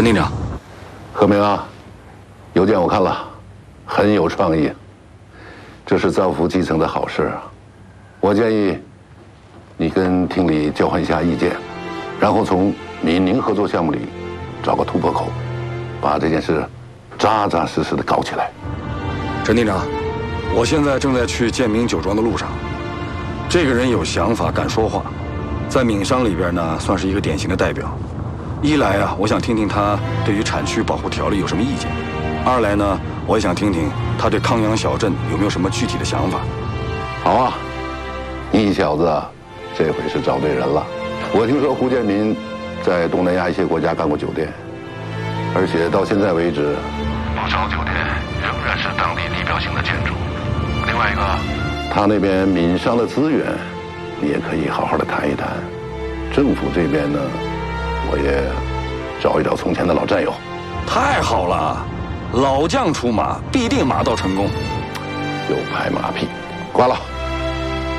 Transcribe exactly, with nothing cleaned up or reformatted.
陈厅长， 何明啊，邮件我看了，很有创意，这是造福基层的好事啊！我建议你跟厅里交换一下意见，然后从闽宁合作项目里找个突破口，把这件事扎扎实实的搞起来。 陈厅长，我现在正在去建明酒庄的路上。这个人有想法，敢说话，在闽商里边呢，算是一个典型的代表。一来啊，我想听听他对于产区保护条例有什么意见；二来呢，我也想听听他对康阳小镇有没有什么具体的想法。 好啊，你小子这回是找对人了。我听说胡建民在东南亚一些国家干过酒店，而且到现在为止，不少酒店仍然是当地地标性的建筑。另外一个，他那边闽商的资源，你也可以好好的谈一谈。政府这边呢，我也找一找从前的老战友。 太好了，老将出马，必定马到成功。 又拍马屁，挂了。